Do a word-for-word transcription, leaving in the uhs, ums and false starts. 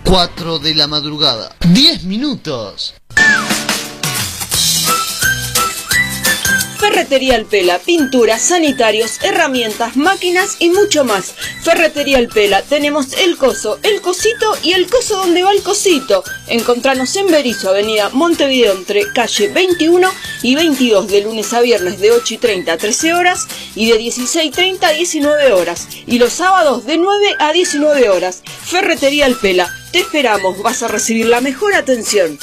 cuatro de la madrugada. diez minutos. Ferretería El Pela, pinturas, sanitarios, herramientas, máquinas y mucho más. Ferretería El Pela, tenemos el coso, el cosito y el coso donde va el cosito. Encontranos en Berisso, avenida Montevideo, entre calle veintiuno y veintidós, de lunes a viernes de ocho y treinta a trece horas y de dieciséis y treinta a diecinueve horas. Y los sábados de nueve a diecinueve horas. Ferretería El Pela, te esperamos, vas a recibir la mejor atención.